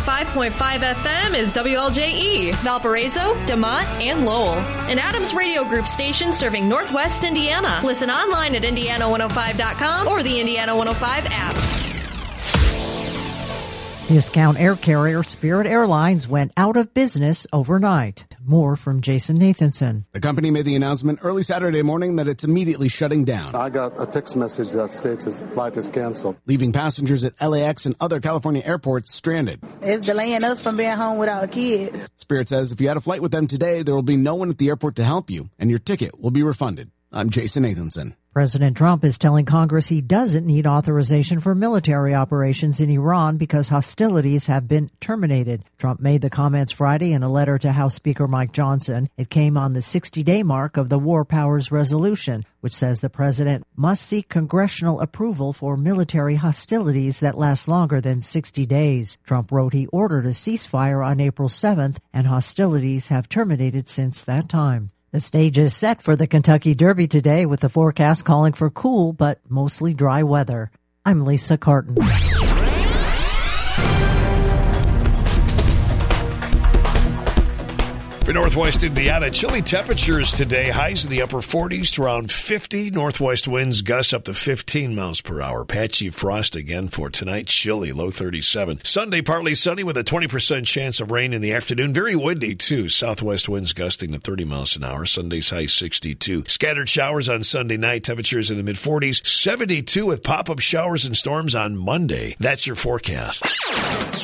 105.5 FM is WLJE, Valparaiso, DeMont, and Lowell. An Adams Radio Group station serving Northwest Indiana. Listen online at Indiana105.com or the Indiana 105 app. Discount air carrier Spirit Airlines went out of business overnight. More from Jason Nathanson. The company made the announcement early Saturday morning that it's immediately shutting down. I got a text message that states his flight is canceled, leaving passengers at LAX and other California airports stranded. It's delaying us from being home with our kids. Spirit says if you had a flight with them today, there will be no one at the airport to help you, and your ticket will be refunded. I'm Jason Nathanson. President Trump is telling Congress he doesn't need authorization for military operations in Iran because hostilities have been terminated. Trump made the comments Friday in a letter to House Speaker Mike Johnson. It came on the 60-day mark of the War Powers Resolution, which says the president must seek congressional approval for military hostilities that last longer than 60 days. Trump wrote he ordered a ceasefire on April 7th, and hostilities have terminated since that time. The stage is set for the Kentucky Derby today, with the forecast calling for cool but mostly dry weather. I'm Lisa Carton. For Northwest Indiana, chilly temperatures today. Highs in the upper 40s to around 50. Northwest winds gusts up to 15 miles per hour. Patchy frost again for tonight. Chilly, low 37. Sunday, partly sunny with a 20% chance of rain in the afternoon. Very windy, too. Southwest winds gusting to 30 miles an hour. Sunday's high 62. Scattered showers on Sunday night. Temperatures in the mid-40s. 72 with pop-up showers and storms on Monday. That's your forecast.